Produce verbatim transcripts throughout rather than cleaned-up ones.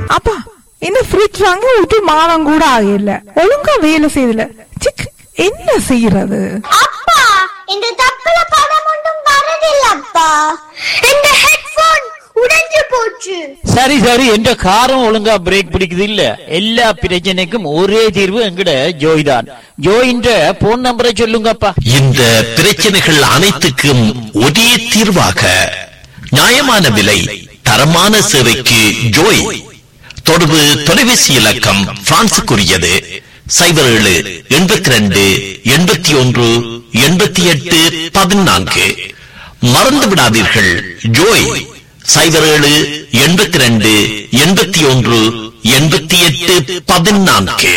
அப்பா இந்த ஃப்ரிட்ஜ் வாங்கி ஒரு மாதம் கூட ஆகல, ஒழுங்கா வேலை செய்யல. சிக் என்ன செய்யறது? அப்பா இந்த தப்புல பணம் ஒன்றும் வரதில்லப்பா. இந்த ஹெட்போன் உடைஞ்சு போச்சு. சரி சரி, என்ற காரம் ஒழுங்கா பிரேக் பிடிக்குது இல்ல. எல்லா பிரச்சனைக்கும் ஒரே தீர்வு எங்கட ஜோய் தான். ஜோயின்ற போன் நம்பரை சொல்லுங்கப்பா. இந்த பிரச்சனைகள் அனைத்துக்கும் ஒரே தீர்வாக நியாயமான விலை தரமான சேவைக்கு ஜோய். தொடர்பு தொலைபேசி இலக்கம் பிரான்சுக்குரியது சைபர் ஏழு எண்பத்தி ரெண்டு எண்பத்தி ஒன்று எண்பத்தி எட்டு பதினான்கு. மறந்து விடாதீர்கள், ஜோய் சைபர் ஏழு எண்பத்தி ரெண்டு எண்பத்தி ஒன்று எண்பத்தி எட்டு பதினான்கு.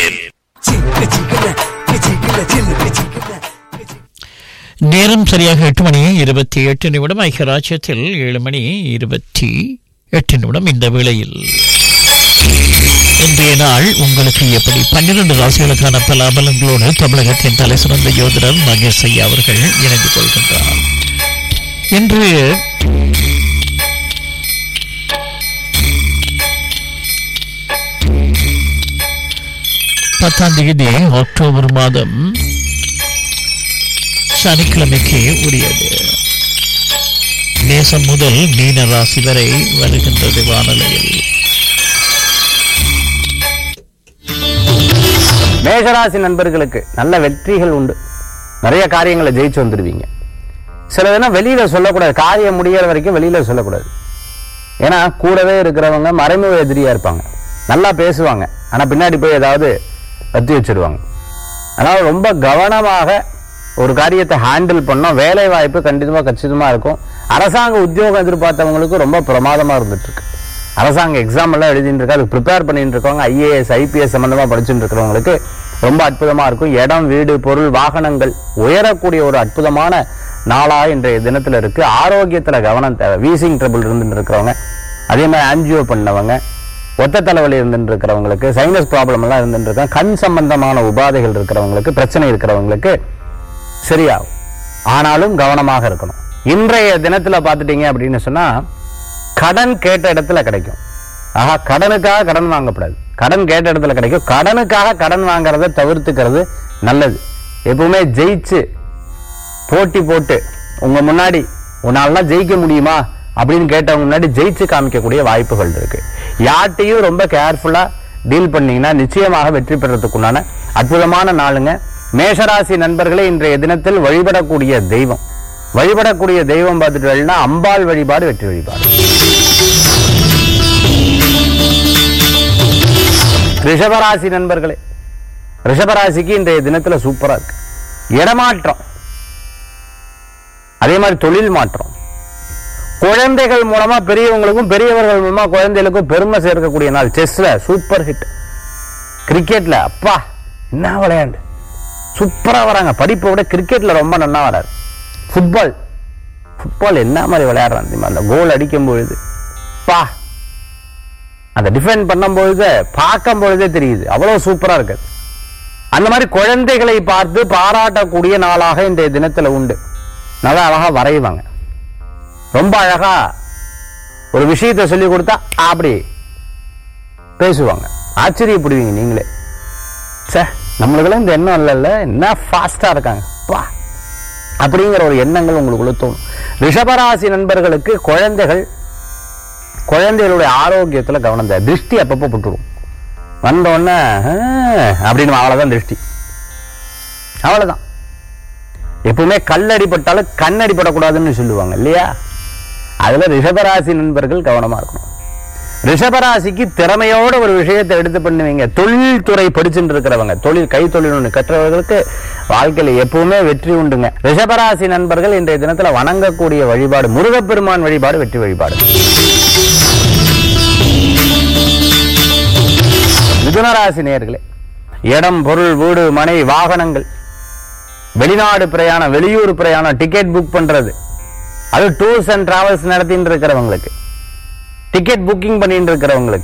நேரம் சரியாக எட்டு மணி இருபத்தி எட்டு நிமிடம். ஐக்கியராஜ்யத்தில் ஏழு மணி இருபத்தி எட்டு நிமிடம். இந்த வேளையில் இன்றைய நாள் உங்களுக்கு எப்படி பன்னிரண்டு ராசிகளுக்கான பலாபலங்களோடு தமிழகத்தின் தலை சிறந்த யோதிடர் மகேஷ் ஐயா அவர்கள் இணைந்து கொள்கின்றார். இன்று பத்தாம் தேதி அக்டோபர் மாதம் சனிக்கிழமைக்கு உரியது. நேசம் முதல் மீன ராசி வரை வருகின்றது வானிலையில். மேஷராசி நண்பர்களுக்கு நல்ல வெற்றிகள் உண்டு. நிறைய காரியங்களை ஜெயிச்சு வந்துடுவீங்க. சில தினம் வெளியில சொல்லக்கூடாது, காரியம் முடிகிற வரைக்கும் வெளியில சொல்லக்கூடாது. ஏன்னா கூடவே இருக்கிறவங்க மறைமுக எதிரியா இருப்பாங்க. நல்லா பேசுவாங்க, ஆனா பின்னாடி போய் ஏதாவது வத்தி வச்சிருவாங்க. அதனால ரொம்ப கவனமாக ஒரு காரியத்தை ஹேண்டில் பண்ணோம். வேலை வாய்ப்பு கண்டிப்பா கச்சிதமா இருக்கும். அரசாங்க உத்தியோகம் எதிர்பார்த்தவங்களுக்கு ரொம்ப பிரமாதமா இருந்துட்டு இருக்கு. அரசாங்க எக்ஸாம் எல்லாம் எழுதிட்டு இருக்கா, அதுக்கு ப்ரிப்பேர் பண்ணிட்டு இருக்கவங்க, ஐஏஎஸ் ஐபிஎஸ் சம்பந்தமா படிச்சுட்டு இருக்கிறவங்களுக்கு ரொம்ப அற்புதமா இருக்கும். இடம், வீடு, பொருள், வாகனங்கள் உயரக்கூடிய ஒரு அற்புதமான நாளா இன்றைய தினத்துல இருக்கு. ஆரோக்கியத்துல கவனம் தேவை. வீசிங் ட்ரபிள் இருந்துட்டு இருக்கிறவங்க, அதே மாதிரி ஆன்ஜியோ பண்ணவங்க, ஒத்த தலைவலி இருந்துட்டு இருக்கிறவங்களுக்கு, சைனஸ் ப்ராப்ளம் எல்லாம் இருந்துட்டு இருக்காங்க, கண் சம்பந்தமான உபாதைகள் இருக்கிறவங்களுக்கு, பிரச்சனை இருக்கிறவங்களுக்கு சரியாகும். ஆனாலும் கவனமாக இருக்கணும். இன்றைய தினத்துல பாத்துட்டீங்க அப்படின்னு சொன்னா கடன் கேட்ட இடத்துல கிடைக்கும். ஆஹா, கடனுக்காக கடன் வாங்கப்படாது. கடன் கேட்ட இடத்துல கிடைக்கும். கடனுக்காக கடன் வாங்குறத தவிர்த்துக்கிறது நல்லது. எப்பவுமே ஜெயிச்சு போட்டி போட்டு உங்க முன்னாடி உன்னாலாம் ஜெயிக்க முடியுமா அப்படின்னு கேட்டவங்க முன்னாடி ஜெயிச்சு காமிக்கக்கூடிய வாய்ப்புகள் இருக்கு. யார்ட்டையும் ரொம்ப கேர்ஃபுல்லா டீல் பண்ணீங்கன்னா நிச்சயமாக வெற்றி பெறதுக்குண்டான அற்புதமான நாளுங்க. மேஷராசி நண்பர்களே, இன்றைய தினத்தில் வழிபடக்கூடிய தெய்வம் வழிபடக்கூடிய தெய்வம் பார்த்துட்டு அம்பாள் வழிபாடு வெற்றி வழிபாடு. ரிஷபராசி நண்பர்களே, ரிஷபராசிக்கு இன்றைய தினத்துல சூப்பரா இருக்கு. இடமாற்றம், அதே மாதிரி தொழில் மாற்றம், குழந்தைகள் மூலமா பெரியவங்களுக்கும் பெரியவர்கள் மூலமா குழந்தைகளுக்கும் பெருமை சேர்க்கக்கூடிய நாள். செஸ்ல சூப்பர் ஹிட், கிரிக்கெட்ல அப்பா என்ன விளையாண்டு சூப்பரா வராங்க. படிப்பை விட கிரிக்கெட்ல ரொம்ப நல்லா வராது. ஃபுட்பால் ஃபுட்பால் என்ன மாதிரி விளையாடுறான் தெரியுமா? அந்த கோல் அடிக்கும் பொழுது பா, அந்த டிஃபெண்ட் பண்ணும் பொழுது பார்க்கும் பொழுதே தெரியுது, அவ்வளவு சூப்பரா இருக்கு. அந்த மாதிரி குழந்தைகளை பார்த்து பாராட்டக்கூடிய நாளாக இன்றைய தினத்துல உண்டு. நல்லா அழகா வரைவாங்க, ரொம்ப அழகா ஒரு விஷயத்தை சொல்லி கொடுத்தா அப்படி பேசுவாங்க. ஆச்சரியப்படுவீங்க நீங்களே. சே, நம்மளுக்கெல்லாம் இந்த எண்ணம் இல்லைல்ல, என்ன ஃபாஸ்டா இருக்காங்க பா அப்படிங்கிற ஒரு எண்ணங்கள் உங்களுக்குள்ள தோணும். ரிஷபராசி நண்பர்களுக்கு குழந்தைகள் குழந்தைகளுடைய ஆரோக்கியத்துல கவனம் தேவை. திருஷ்டி அப்பப்போ போட்டுரும். வந்த உடனே அப்படின்னு அவ்வளவுதான் திருஷ்டி, அவ்வளவுதான். எப்பவுமே கல்லடிப்பட்டாலும் கண்ணடிப்படக்கூடாதுன்னு சொல்லுவாங்க இல்லையா? அதுல ரிஷபராசி நண்பர்கள் கவனமா இருக்கணும். ரிஷபராசிக்கு திறமையோட ஒரு விஷயத்தை எடுத்து பண்ணுவீங்க. தொழில்துறை படிச்சுட்டு இருக்கிறவங்க, தொழில் கை தொழில் ஒன்று கற்றவர்களுக்கு வாழ்க்கையில எப்பவுமே வெற்றி உண்டுங்க. ரிஷபராசி நண்பர்கள் இன்றைய தினத்துல வணங்கக்கூடிய வழிபாடு முருகப்பெருமான் வழிபாடு வெற்றி வழிபாடு. மிதுனராசி நேயர்களே, இடம், பொருள், வீடு, மனை, வாகனங்கள், வெளிநாடு பிரயாணம், வெளியூர் பிரயாணம், டிக்கெட் புக் பண்றது, அது டூர்ஸ் அண்ட் டிராவல்ஸ் நடத்திட்டு இருக்கிறவங்களுக்கு, டிக்கெட் புக்கிங் பண்ணிட்டு இருக்கிறவங்களுக்கு